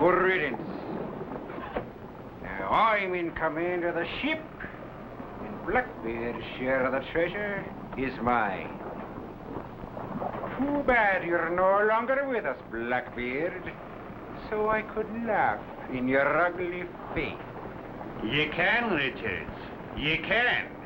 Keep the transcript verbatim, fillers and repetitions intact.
Good riddance. Now I'm in command of the ship, and Blackbeard's share of the treasure is mine. Too bad you're no longer with us, Blackbeard, so I could laugh in your ugly face. You can, Richards. You can.